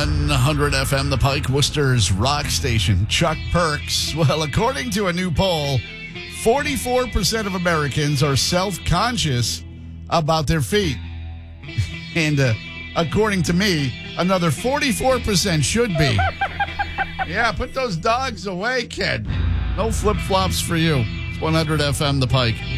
100 FM, The Pike, Worcester's rock station. Chuck Perks. Well, according to a new poll, 44% of Americans are self-conscious about their feet. And according to me, another 44% should be. Yeah, put those dogs away, kid. No flip-flops for you. It's 100 FM, The Pike.